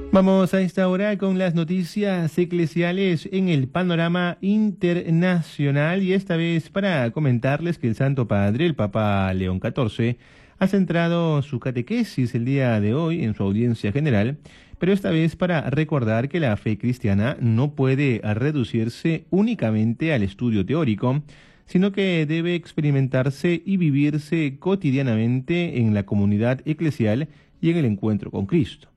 Vamos a esta hora con las noticias eclesiales en el panorama internacional y esta vez para comentarles que el Santo Padre, el Papa León XIV, ha centrado su catequesis el día de hoy en su audiencia general, pero esta vez para recordar que la fe cristiana no puede reducirse únicamente al estudio teórico, sino que debe experimentarse y vivirse cotidianamente en la comunidad eclesial y en el encuentro con Cristo.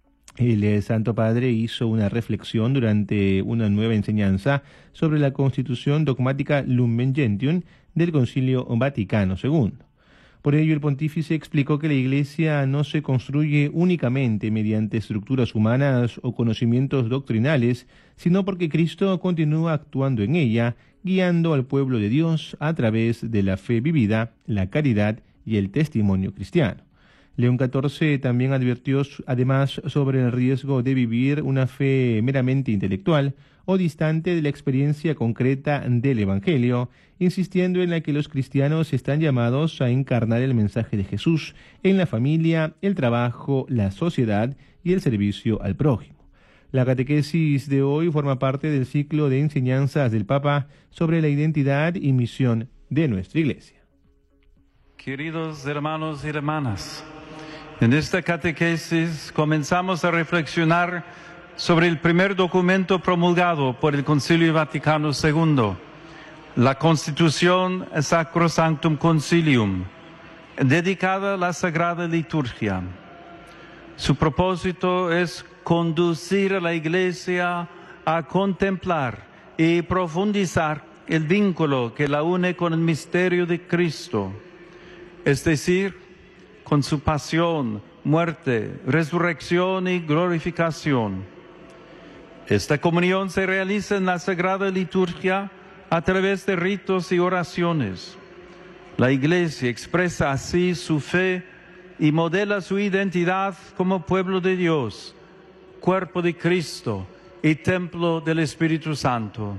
El Santo Padre hizo una reflexión durante una nueva enseñanza sobre la Constitución dogmática Lumen Gentium del Concilio Vaticano II. Por ello, el pontífice explicó que la Iglesia no se construye únicamente mediante estructuras humanas o conocimientos doctrinales, sino porque Cristo continúa actuando en ella, guiando al pueblo de Dios a través de la fe vivida, la caridad y el testimonio cristiano. León XIV también advirtió además sobre el riesgo de vivir una fe meramente intelectual o distante de la experiencia concreta del Evangelio, insistiendo en la que los cristianos están llamados a encarnar el mensaje de Jesús en la familia, el trabajo, la sociedad y el servicio al prójimo. La catequesis de hoy forma parte del ciclo de enseñanzas del Papa sobre la identidad y misión de nuestra Iglesia. Queridos hermanos y hermanas, en esta catequesis comenzamos a reflexionar sobre el primer documento promulgado por el Concilio Vaticano II, la Constitución Sacrosanctum Concilium, dedicada a la Sagrada Liturgia. Su propósito es conducir a la Iglesia a contemplar y profundizar el vínculo que la une con el misterio de Cristo, es decir, con su pasión, muerte, resurrección y glorificación. Esta comunión se realiza en la Sagrada Liturgia a través de ritos y oraciones. La Iglesia expresa así su fe y modela su identidad como pueblo de Dios, cuerpo de Cristo y templo del Espíritu Santo.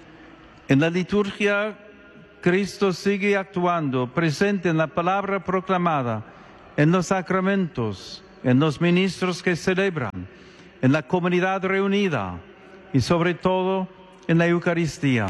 En la liturgia, Cristo sigue actuando, presente en la palabra proclamada, en los sacramentos, en los ministros que celebran, en la comunidad reunida y sobre todo en la Eucaristía.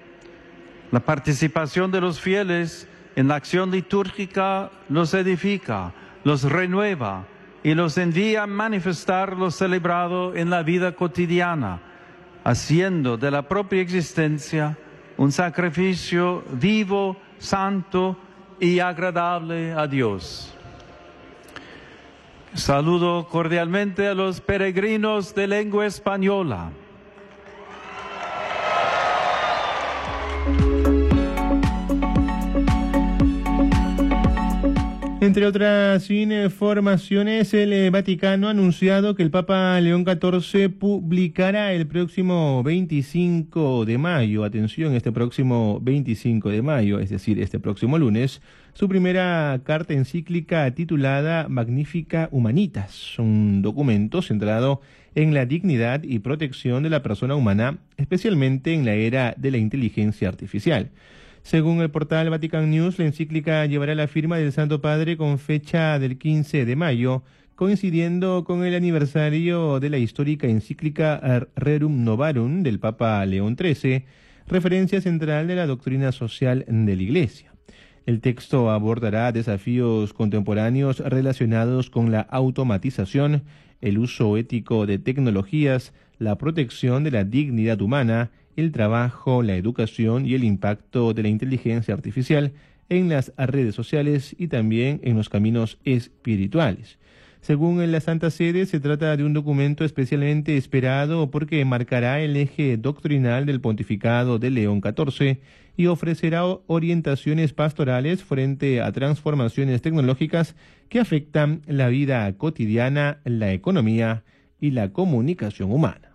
La participación de los fieles en la acción litúrgica los edifica, los renueva y los envía a manifestar lo celebrado en la vida cotidiana, haciendo de la propia existencia un sacrificio vivo, santo y agradable a Dios. Saludo cordialmente a los peregrinos de lengua española. Entre otras informaciones, el Vaticano ha anunciado que el Papa León XIV publicará el próximo 25 de mayo, atención, este próximo 25 de mayo, es decir, este próximo lunes, su primera carta encíclica titulada Magnificat Humanitas, un documento centrado en la dignidad y protección de la persona humana, especialmente en la era de la inteligencia artificial. Según el portal Vatican News, la encíclica llevará la firma del Santo Padre con fecha del 15 de mayo, coincidiendo con el aniversario de la histórica encíclica Rerum Novarum del Papa León XIII, referencia central de la doctrina social de la Iglesia. El texto abordará desafíos contemporáneos relacionados con la automatización, el uso ético de tecnologías, la protección de la dignidad humana, el trabajo, la educación y el impacto de la inteligencia artificial en las redes sociales y también en los caminos espirituales. Según la Santa Sede, se trata de un documento especialmente esperado porque marcará el eje doctrinal del pontificado de León XIV y ofrecerá orientaciones pastorales frente a transformaciones tecnológicas que afectan la vida cotidiana, la economía y la comunicación humana.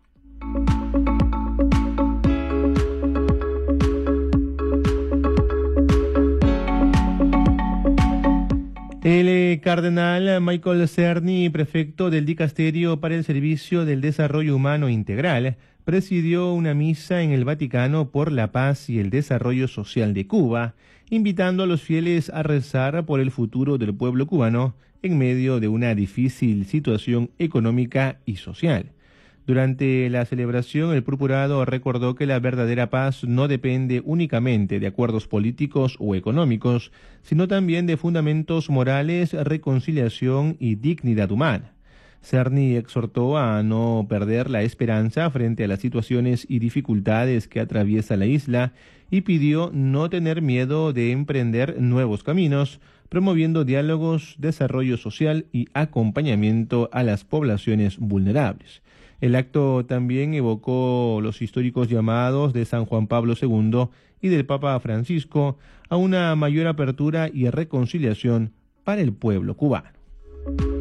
El cardenal Michael Cerny, prefecto del Dicasterio para el Servicio del Desarrollo Humano Integral, presidió una misa en el Vaticano por la paz y el desarrollo social de Cuba, invitando a los fieles a rezar por el futuro del pueblo cubano en medio de una difícil situación económica y social. Durante la celebración, el purpurado recordó que la verdadera paz no depende únicamente de acuerdos políticos o económicos, sino también de fundamentos morales, reconciliación y dignidad humana. Cerny exhortó a no perder la esperanza frente a las situaciones y dificultades que atraviesa la isla y pidió no tener miedo de emprender nuevos caminos, promoviendo diálogos, desarrollo social y acompañamiento a las poblaciones vulnerables. El acto también evocó los históricos llamados de San Juan Pablo II y del Papa Francisco a una mayor apertura y reconciliación para el pueblo cubano.